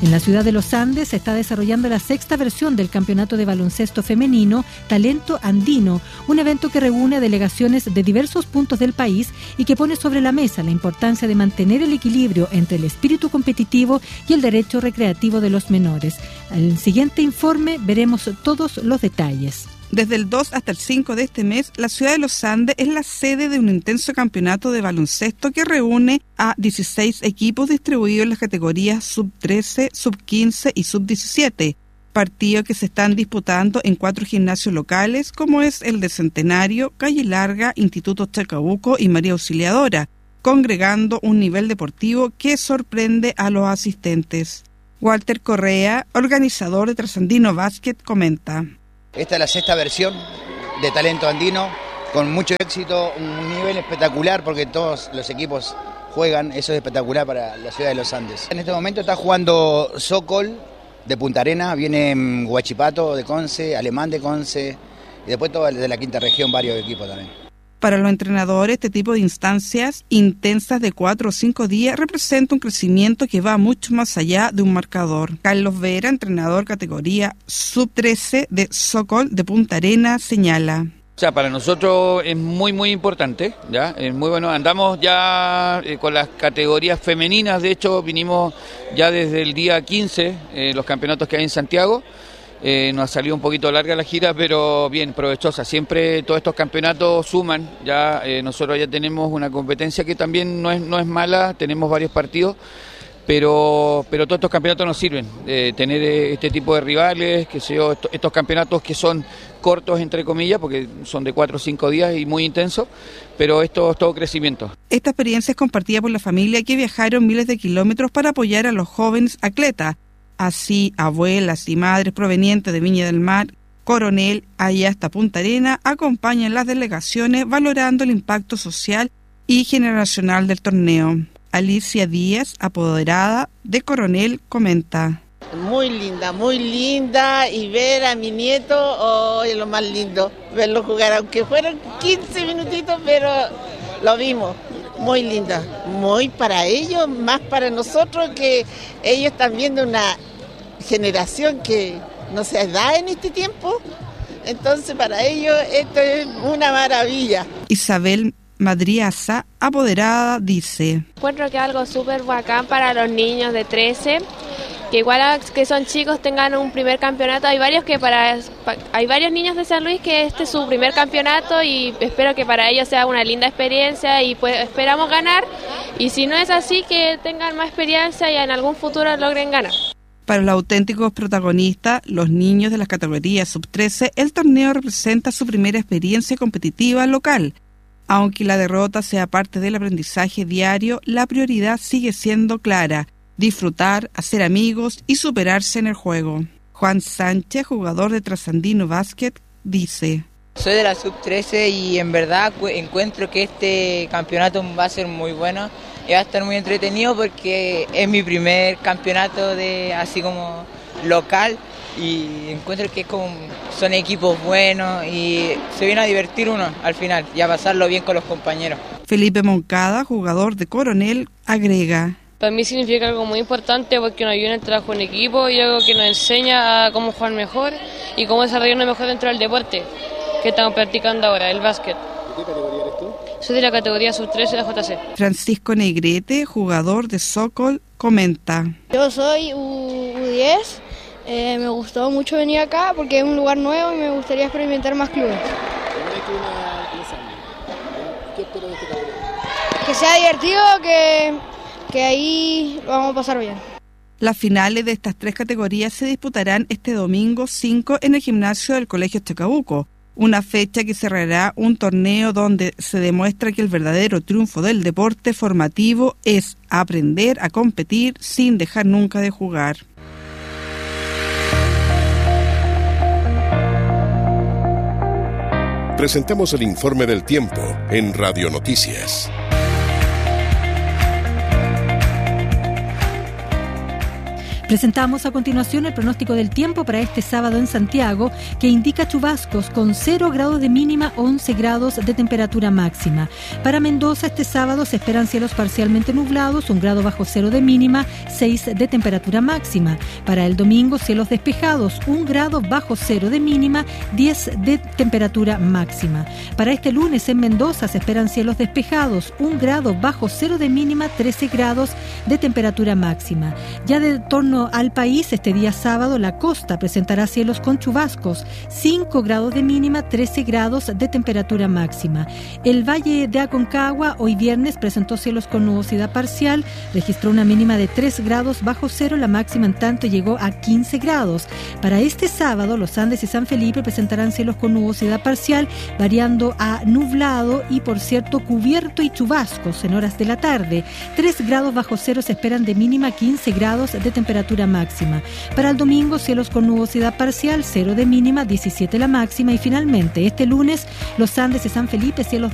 En la ciudad de Los Andes se está desarrollando la 6ª versión del Campeonato de Baloncesto Femenino Talento Andino, un evento que reúne a delegaciones de diversos puntos del país y que pone sobre la mesa la importancia de mantener el equilibrio entre el espíritu competitivo y el derecho recreativo de los menores. En el siguiente informe veremos todos los detalles. Desde el 2 hasta el 5 de este mes, la ciudad de Los Andes es la sede de un intenso campeonato de baloncesto que reúne a 16 equipos distribuidos en las categorías sub-13, sub-15 y sub-17, partidos que se están disputando en 4 gimnasios locales, como es el de Centenario, Calle Larga, Instituto Chacabuco y María Auxiliadora, congregando un nivel deportivo que sorprende a los asistentes. Walter Correa, organizador de Trasandino Basket, comenta: Esta es la 6ª versión de Talento Andino, con mucho éxito, un nivel espectacular porque todos los equipos juegan, eso es espectacular para la ciudad de Los Andes. En este momento está jugando Sokol de Punta Arenas, viene Huachipato de Conce, Alemán de Conce y después todo de la 5ª región, varios equipos también. Para los entrenadores, este tipo de instancias intensas de 4 o 5 días representa un crecimiento que va mucho más allá de un marcador. Carlos Vera, entrenador categoría sub-13 de Sokol de Punta Arenas, señala: O sea, para nosotros es muy importante, ¿ya? Es muy bueno. Andamos ya con las categorías femeninas, de hecho vinimos ya desde el día 15, los campeonatos que hay en Santiago. Nos ha salido un poquito larga la gira, pero bien, provechosa. Siempre todos estos campeonatos suman. Ya nosotros ya tenemos una competencia que también no es mala, tenemos varios partidos, pero todos estos campeonatos nos sirven. Tener este tipo de rivales, estos campeonatos que son cortos, entre comillas, porque son de 4 o 5 días y muy intensos, pero esto es todo crecimiento. Esta experiencia es compartida por la familia que viajaron miles de kilómetros para apoyar a los jóvenes atletas. Así, abuelas y madres provenientes de Viña del Mar, Coronel, allá hasta Punta Arenas, acompañan las delegaciones valorando el impacto social y generacional del torneo. Alicia Díaz, apoderada de Coronel, comenta: Muy linda, y ver a mi nieto, es lo más lindo, verlo jugar, aunque fueron 15 minutitos, pero lo vimos. Muy linda, muy para ellos, más para nosotros, que ellos están viendo una generación que no se da en este tiempo, entonces para ellos esto es una maravilla. Isabel Madriaza, apoderada, dice: Encuentro que es algo súper bacán para los niños de 13, que igual que son chicos tengan un primer campeonato. Hay varios niños de San Luis que este es su primer campeonato y espero que para ellos sea una linda experiencia y pues esperamos ganar, y si no es así, que tengan más experiencia y en algún futuro logren ganar. Para los auténticos protagonistas, los niños de las categorías sub-13, el torneo representa su primera experiencia competitiva local. Aunque la derrota sea parte del aprendizaje diario, la prioridad sigue siendo clara: disfrutar, hacer amigos y superarse en el juego. Juan Sánchez, jugador de Trasandino Basket, dice: Soy de la sub-13 y en verdad encuentro que este campeonato va a ser muy bueno y va a estar muy entretenido porque es mi primer campeonato así como local, y encuentro que son equipos buenos y se viene a divertir uno al final y a pasarlo bien con los compañeros. Felipe Moncada, jugador de Coronel, agrega: Para mí significa algo muy importante porque nos ayuda en el trabajo en equipo y algo que nos enseña a cómo jugar mejor y cómo desarrollarnos mejor dentro del deporte que estamos practicando ahora, el básquet. ¿De qué categoría eres tú? Soy de la categoría sub-13 de JC. Francisco Negrete, jugador de Sokol, comenta: Yo soy U10, me gustó mucho venir acá porque es un lugar nuevo y me gustaría experimentar más clubes. ¿Qué esperas de este categoría? Que sea divertido, que ahí lo vamos a pasar bien. Las finales de estas 3 categorías se disputarán este domingo 5 en el gimnasio del Colegio Chacabuco, una fecha que cerrará un torneo donde se demuestra que el verdadero triunfo del deporte formativo es aprender a competir sin dejar nunca de jugar. Presentamos el informe del tiempo en Radio Noticias. Presentamos a continuación el pronóstico del tiempo para este sábado en Santiago, que indica chubascos con 0 grados de mínima, 11 grados de temperatura máxima. Para Mendoza este sábado se esperan cielos parcialmente nublados, 1 grado bajo cero de mínima, 6 de temperatura máxima. Para el domingo cielos despejados, 1 grado bajo cero de mínima, 10 de temperatura máxima. Para este lunes en Mendoza se esperan cielos despejados, 1 grado bajo cero de mínima, 13 grados de temperatura máxima. Ya de torno al país, este día sábado la costa presentará cielos con chubascos, 5 grados de mínima, 13 grados de temperatura máxima. El Valle de Aconcagua hoy viernes presentó cielos con nubosidad parcial, registró una mínima de 3 grados bajo cero, la máxima en tanto llegó a 15 grados. Para este sábado los Andes y San Felipe presentarán cielos con nubosidad parcial, variando a nublado y por cierto cubierto y chubascos en horas de la tarde. 3 grados bajo cero se esperan de mínima, 15 grados de temperatura máxima. Para el domingo cielos con nubosidad parcial, 0 de mínima, 17 la máxima. Y finalmente este lunes los Andes y San Felipe cielos